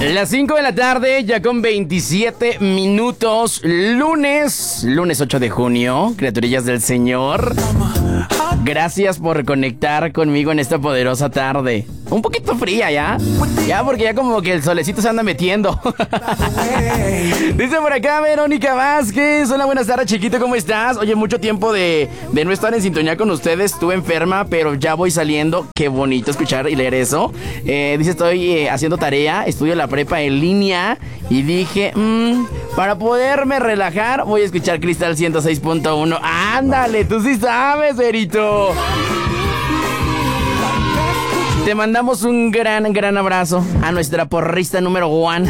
Las 5 de la tarde, ya con 27 minutos, lunes 8 de junio, criaturillas del Señor. Gracias por conectar conmigo en esta poderosa tarde. Un poquito fría ya. Ya porque ya como que el solecito se anda metiendo. Dice por acá Verónica Vázquez. Hola, buenas tardes, chiquito, ¿cómo estás? Oye, mucho tiempo de no estar en sintonía con ustedes. Estuve enferma, pero ya voy saliendo. Qué bonito escuchar y leer eso. Dice, estoy haciendo tarea, estudio la prepa en línea. Y dije, para poderme relajar, voy a escuchar Cristal 106.1. Ándale, tú sí sabes, Verito. Te mandamos un gran abrazo a nuestra porrista número 1.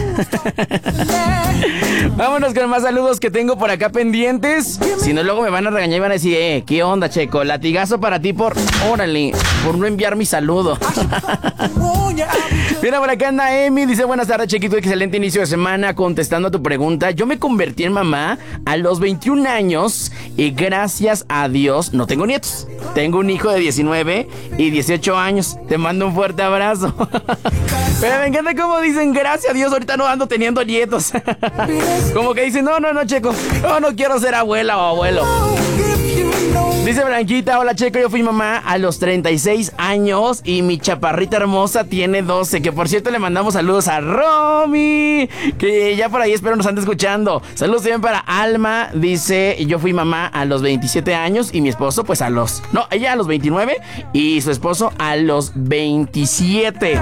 Vámonos con más saludos que tengo por acá pendientes. Si no, luego me van a regañar y van a decir, ¿qué onda, Checo? Latigazo para ti por no enviar mi saludo. Mira, por acá anda Emi, dice, buenas tardes, Chequito, excelente inicio de semana. Contestando a tu pregunta, yo me convertí en mamá a los 21 años y gracias a Dios no tengo nietos. Tengo un hijo de 19 y 18 años. Te mando un fuerte abrazo. Pero me encanta cómo dicen, gracias a Dios, ahorita no ando teniendo nietos. Como que dicen, no, Checo, no quiero ser abuela o abuelo. Dice Blanquita, hola, Checo, yo fui mamá a los 36 años y mi chaparrita hermosa tiene 12. Que por cierto le mandamos saludos a Romy, que ya por ahí espero nos ande escuchando. Saludos también para Alma, dice, yo fui mamá a los 27 años y mi esposo pues ella a los 29 y su esposo a los 27.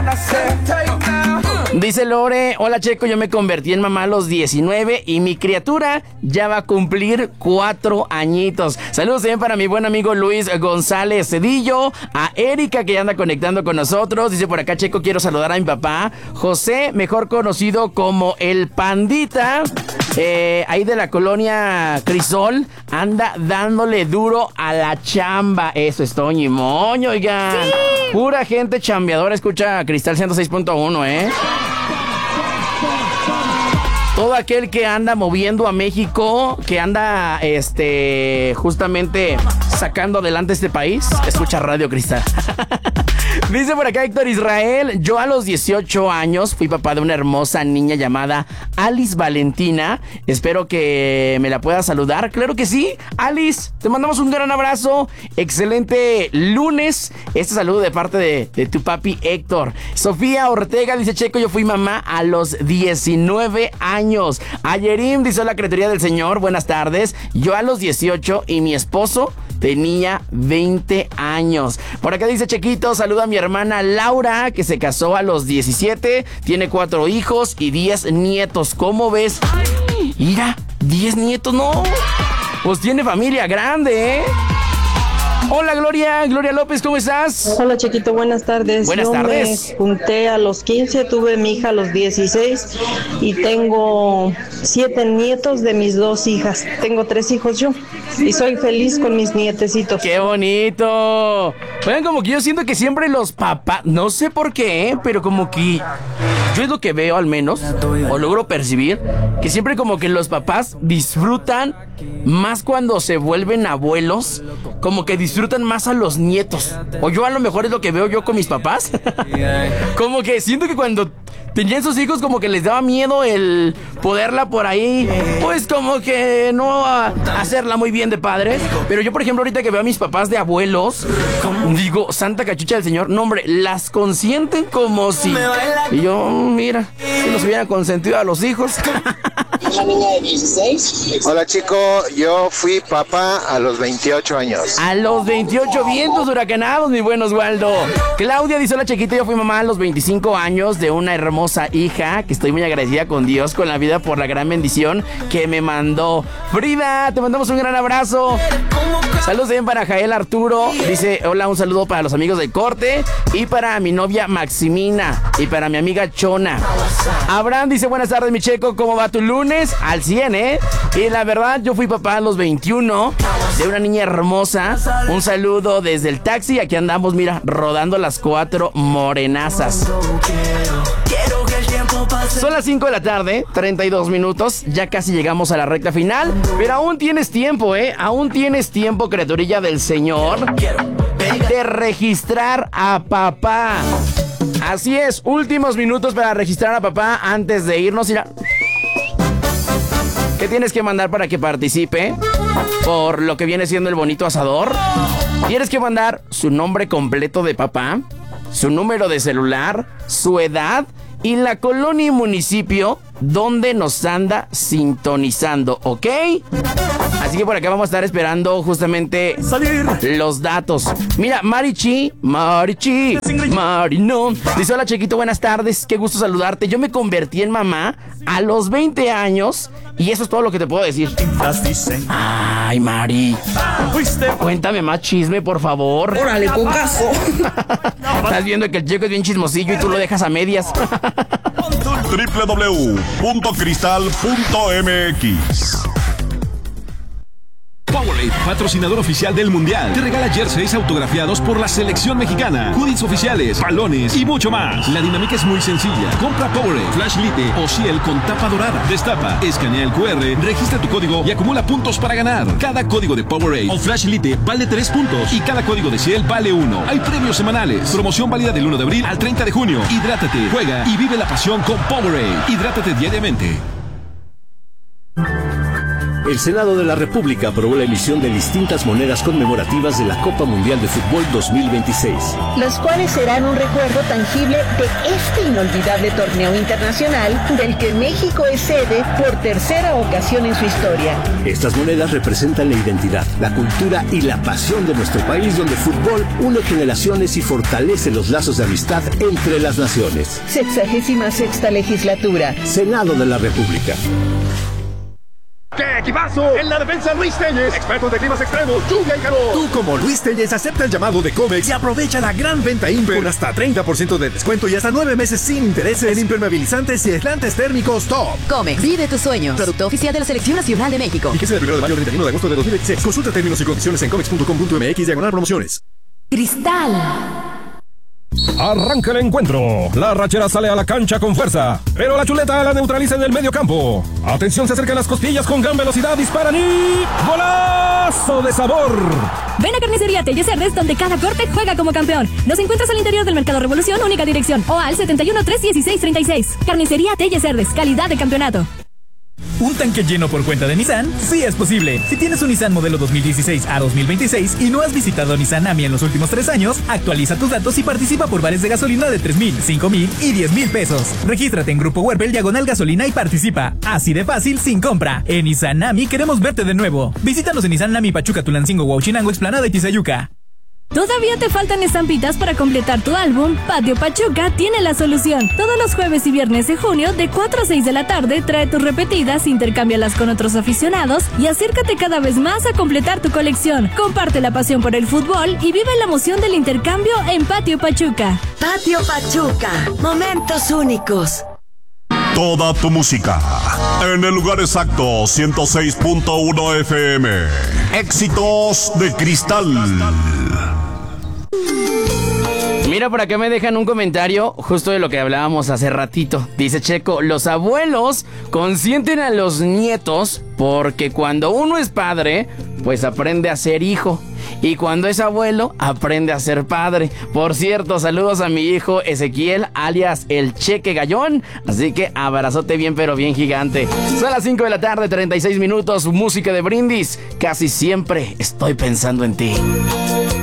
Dice Lore, hola, Checo, yo me convertí en mamá a los 19 y mi criatura ya va a cumplir 4 añitos. Saludos también para mi buen amigo Luis González Cedillo, a Erika que ya anda conectando con nosotros. Dice por acá, Checo, quiero saludar a mi papá José, mejor conocido como el Pandita, ahí de la colonia Crisol, anda dándole duro a la chamba. Eso es Toño y Moño, oigan. Sí. Pura gente chambeadora, escucha Cristal 106.1, Todo aquel que anda moviendo a México, que anda justamente sacando adelante este país, escucha Radio Cristal. Dice por acá Héctor Israel, yo a los 18 años fui papá de una hermosa niña llamada Alice Valentina. Espero que me la puedas saludar. Claro que sí, Alice, te mandamos un gran abrazo. Excelente lunes. Este saludo de parte de tu papi Héctor. Sofía Ortega dice, Checo, yo fui mamá a los 19 años. Ayerim dice, hola, criaturía del Señor, buenas tardes. Yo a los 18 y mi esposo tenía 20 años. Por acá dice Chequito, saluda a mi hermana Laura, que se casó a los 17, tiene 4 hijos y 10 nietos. ¿Cómo ves? Mira, 10 nietos, no. Pues tiene familia grande, Hola, Gloria López, ¿cómo estás? Hola, Chiquito, buenas tardes. Buenas tardes. Me junté a los 15, tuve mi hija a los 16 y tengo 7 nietos de mis 2 hijas. Tengo 3 hijos yo y soy feliz con mis nietecitos. ¡Qué bonito! Oigan, como que yo siento que siempre los papás, no sé por qué, pero como que yo es lo que veo al menos, o logro percibir, que siempre como que los papás disfrutan más cuando se vuelven abuelos, como que disfrutan más a los nietos. O yo a lo mejor es lo que veo yo con mis papás. Como que siento que cuando tenían sus hijos como que les daba miedo el poderla por ahí, pues como que no hacerla muy bien de padres. Pero yo, por ejemplo, ahorita que veo a mis papás de abuelos, digo, santa cachucha del Señor, no, hombre, las consienten como si... Y yo, mira, si nos hubieran consentido a los hijos. Una niña de 16. Hola, chico, yo fui papá a los 28 años. A los 28, vientos huracanados, mi buen Osvaldo. Claudia dice, hola, Chiquito, yo fui mamá a los 25 años de una hermosa hija, que estoy muy agradecida con Dios, con la vida, por la gran bendición que me mandó. Frida, te mandamos un gran abrazo. Saludos también para Jael Arturo. Dice, hola, un saludo para los amigos del corte y para mi novia Maximina y para mi amiga Chona. Abraham dice, buenas tardes, mi Checo, ¿cómo va tu lunes? Al 100, Y la verdad, yo fui papá a los 21 de una niña hermosa. Un saludo desde el taxi. Aquí andamos, mira, rodando las 4 morenazas. Son las 5 de la tarde, 32 minutos. Ya casi llegamos a la recta final. Pero aún tienes tiempo, Aún tienes tiempo, criaturilla del Señor, de registrar a papá. Así es, últimos minutos para registrar a papá antes de irnos. Mira, ¿qué tienes que mandar para que participe por lo que viene siendo el bonito asador? Tienes que mandar su nombre completo de papá, su número de celular, su edad y la colonia y municipio donde nos anda sintonizando, ¿ok? Así que por acá vamos a estar esperando justamente los datos. Mira, Marichi, Marino. Dice, hola chiquito, buenas tardes, qué gusto saludarte. Yo me convertí en mamá a los 20 años y eso es todo lo que te puedo decir. Ay, Mari, cuéntame más chisme, por favor. Órale, cocazo. Estás viendo que el chico es bien chismosillo y tú lo dejas a medias. www.cristal.mx. Powerade, patrocinador oficial del Mundial, te regala jerseys autografiados por la selección mexicana, hoodies oficiales, balones y mucho más. La dinámica es muy sencilla. Compra Powerade, Flash Lite o Ciel con tapa dorada. Destapa, escanea el QR, registra tu código y acumula puntos para ganar. Cada código de Powerade o Flash Lite vale 3 puntos y cada código de Ciel vale 1. Hay premios semanales. Promoción válida del 1 de abril al 30 de junio. Hidrátate, juega y vive la pasión con Powerade. Hidrátate diariamente. El Senado de la República aprobó la emisión de distintas monedas conmemorativas de la Copa Mundial de Fútbol 2026. Los cuales serán un recuerdo tangible de este inolvidable torneo internacional del que México es sede por tercera ocasión en su historia. Estas monedas representan la identidad, la cultura y la pasión de nuestro país, donde el fútbol une generaciones y fortalece los lazos de amistad entre las naciones. 66ª legislatura. Senado de la República. ¡Qué equipazo! En la defensa, Luis Telles, expertos de climas extremos, lluvia y calor. Tú, como Luis Telles, acepta el llamado de Comex y aprovecha la gran venta Imper con hasta 30% de descuento y hasta 9 meses sin intereses en impermeabilizantes y aislantes térmicos top. Comex, vive tus sueños. Producto oficial de la Selección Nacional de México. Fíjese del 1 de mayo al 31 de agosto de 2026. Consulta términos y condiciones en comex.com.mx/promociones. Cristal. Arranca el encuentro. La rachera sale a la cancha con fuerza, pero la chuleta la neutraliza en el medio campo. Atención, se acercan las costillas con gran velocidad, disparan y... ¡golazo de sabor! Ven a Carnicería Telles Cerdes, donde cada corte juega como campeón. Nos encuentras al interior del Mercado Revolución, única dirección, o al 71 316 36. Carnicería Telles Cerdes, calidad de campeonato. ¿Un tanque lleno por cuenta de Nissan? Sí es posible. Si tienes un Nissan modelo 2016 a 2026 y no has visitado Nissan AMI en los últimos 3 años, actualiza tus datos y participa por vales de gasolina de 3,000, 5,000 y 10,000 pesos. Regístrate en Grupo Huerpel Diagonal Gasolina y participa. Así de fácil, sin compra. En Nissan AMI queremos verte de nuevo. Visítanos en Nissan AMI Pachuca, Tulancingo, Huauchinango, Explanada y Tizayuca. ¿Todavía te faltan estampitas para completar tu álbum? Patio Pachuca tiene la solución. Todos los jueves y viernes de junio, de 4 a 6 de la tarde, trae tus repetidas, intercámbialas con otros aficionados y acércate cada vez más a completar tu colección. Comparte la pasión por el fútbol y vive la emoción del intercambio en Patio Pachuca. Patio Pachuca, momentos únicos. Toda tu música en el lugar exacto, 106.1 FM. Éxitos de Cristal. Mira, por acá me dejan un comentario justo de lo que hablábamos hace ratito. Dice Checo, los abuelos consienten a los nietos porque cuando uno es padre, pues aprende a ser hijo. Y cuando es abuelo, aprende a ser padre. Por cierto, saludos a mi hijo Ezequiel, alias el Cheque Gallón. Así que abrazote bien, pero bien gigante. Son las 5 de la tarde, 36 minutos. Música de brindis. Casi siempre estoy pensando en ti.